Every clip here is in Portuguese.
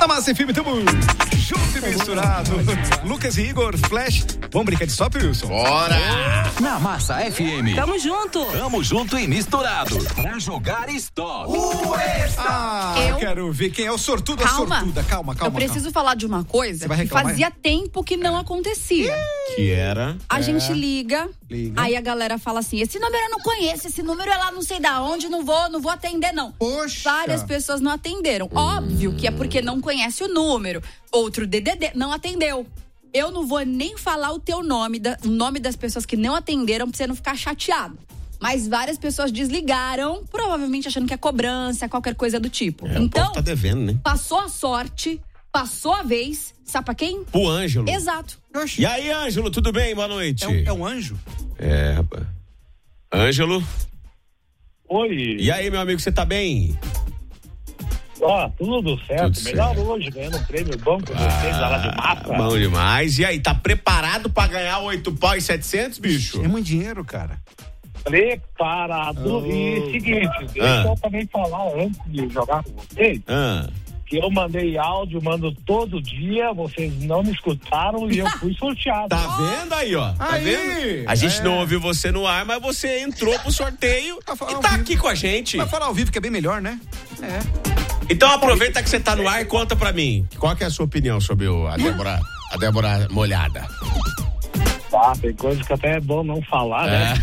Na Massa FM, tamo junto e misturado. Lucas e Igor, Flash. Vamos brincar de stop, Wilson? Bora! Na Massa FM. Tamo junto. Tamo junto e misturado. Pra jogar stop. Eu quero ver quem é o sortudo, Calma. a sortuda. Calma. Eu preciso falar de uma coisa que fazia tempo que não acontecia. Que era? A gente liga, aí a galera fala assim, esse número eu não conheço, esse número é lá não sei da onde, não vou atender não. Poxa. Várias pessoas não atenderam. Óbvio que é porque não conhece o número. Outro DDD não atendeu. Eu não vou nem falar o teu nome, o nome das pessoas que não atenderam pra você não ficar chateado. Mas várias pessoas desligaram, provavelmente achando que é cobrança, qualquer coisa do tipo. O Então, povo tá devendo, né? passou a sorte, passou a vez, sabe pra quem? O Ângelo. Exato. E aí, Ângelo, tudo bem? Boa noite. É um anjo? É, rapaz. Ângelo. Oi. E aí, meu amigo, você tá bem? Ó, tudo certo. Tudo Melhor certo. hoje, ganhando um prêmio bom com vocês lá de massa. Bom demais. E aí, tá preparado pra ganhar 8 pau e 700, bicho? É muito dinheiro, cara. Preparado. E seguinte, deixa eu também falar antes de jogar com vocês, que eu mandei áudio, mando todo dia, vocês não me escutaram e eu fui sorteado. Tá vendo aí, ó? Tá vendo? A gente não ouviu você no ar, mas você entrou pro sorteio e tá aqui com a gente. Vai falar ao vivo que é bem melhor, né? Então aproveita que você tá no ar e conta pra mim. Qual que é a sua opinião sobre a Débora Molhada? Tá, tem coisa que até é bom não falar, né?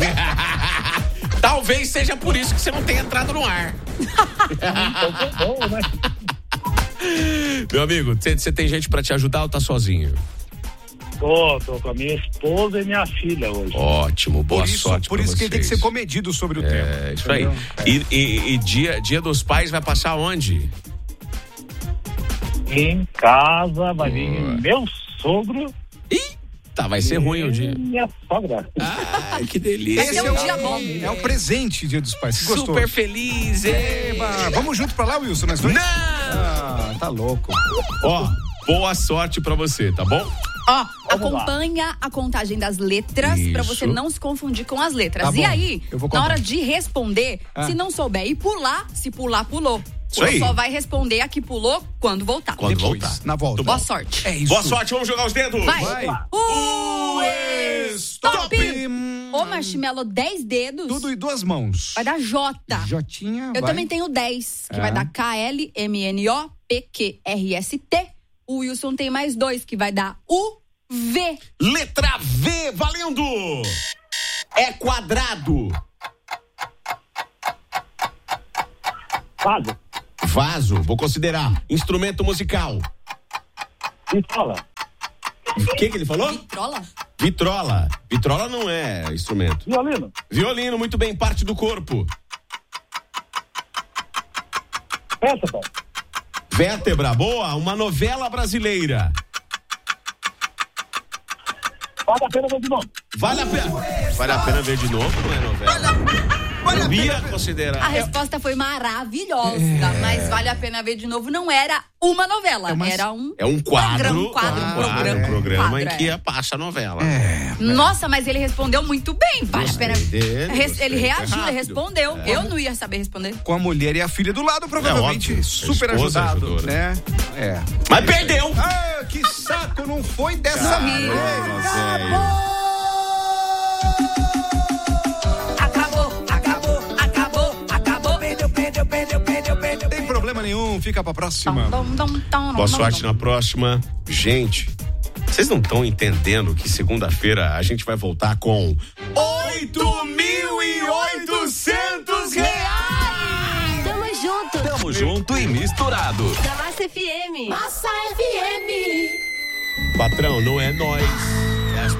Talvez seja por isso que você não tenha entrado no ar. Então tá bom, né? Meu amigo, você tem gente pra te ajudar ou tá sozinho? Tô com a minha esposa e minha filha hoje. Ótimo, boa sorte. Por isso que ele tem que ser comedido sobre o tema. É, isso aí. E dia dos pais vai passar onde? Em casa, vai vir meu sogro. Tá, vai ser ruim o dia. Minha sogra. Ai, que delícia. Vai ser um dia bom. É o presente, Dia dos Pais. Que gostoso. Super feliz, Eba, vamos junto pra lá, Wilson? Nós dois? Não! Tá louco. Ó, boa sorte pra você, tá bom? Ó, acompanha a contagem das letras pra você não se confundir com as letras. Tá bom. E aí, Eu vou na contar. hora de responder, se não souber e pular, se pular, pulou. Isso aí. Só vai responder a que pulou quando voltar. Quando Depois, voltar. na volta. Boa sorte. É isso. Boa sorte, vamos jogar os dedos. Vai. Stop. Ô, Marshmello, 10 dedos. Tudo em 2 mãos. Vai dar J. Jotinha, Eu vai. também tenho 10, que vai dar KLMNOPQRST. O Wilson tem mais 2, que vai dar UV. Letra V, valendo! É quadrado. Vaso. Vaso, vou considerar. Instrumento musical. Pistola. O que ele falou? Vitrola? Vitrola. Vitrola não é instrumento. Violino. Violino, muito bem, parte do corpo. Vértebra. Vértebra, boa, uma novela brasileira. Vale a pena ver de novo. Vale a pena ver de novo, não é novela? Eu ia considerar. A resposta foi maravilhosa, mas vale a pena ver de novo. Não era uma novela, era um quadro, programa em que passa a novela. Nossa, mas ele respondeu muito bem. Vale a pena. Gostei Ele reagiu, rápido. ele respondeu. Eu não ia saber responder. Com a mulher e a filha do lado, provavelmente. óbvio. Super A esposa ajudado, ajudou, né? Mas perdeu! Ah, que saco, não foi dessa vez. Não tem problema nenhum, fica pra próxima. Boa sorte na próxima. Gente, vocês não estão entendendo que segunda-feira a gente vai voltar com R$8.800. Tamo junto e misturado. Da Massa FM. Massa FM. Patrão, não é nós.